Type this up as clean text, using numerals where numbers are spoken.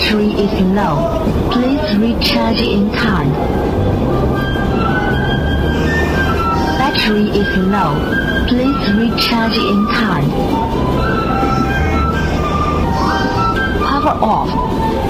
Battery is low. Please recharge in time. Battery is low. Please recharge in time. Power off.